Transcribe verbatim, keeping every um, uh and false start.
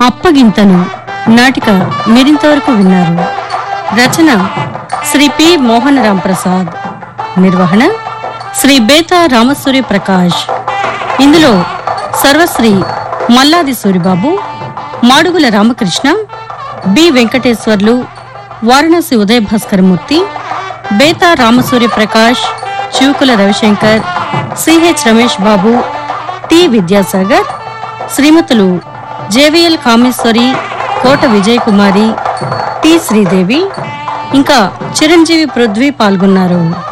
అప్పగింతలు నాటిక మీరింతవరకు విన్నారు. రచన శ్రీ పి మోహన రామ్ ప్రసాద్. నిర్వహణ శ్రీ బేతా రామసూర్య ప్రకాష్. ఇందులో సర్వశ్రీ మల్లాది సూరిబాబు, మాడుగుల రామకృష్ణ, బి వెంకటేశ్వర్లు, వారణాసి ఉదయ Bhaskaramurthy, Betha Ramasurya Prakash, Chivukula Ravishankar, CH Ramesh Babu, T Vidyasagar, శ్రీమతులు JVL Kameshwari, కోట విజయకుమారి, టి శ్రీదేవి, ఇంకా చిరంజీవి పృథ్వీ పాల్గొన్నారు.